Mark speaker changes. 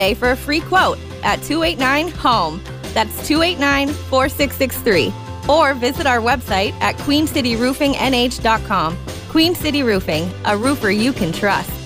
Speaker 1: for a free quote at 289-HOME. That's 289-4663. Or visit our website at queencityroofinghh.com. Queen City Roofing, a roofer you can trust.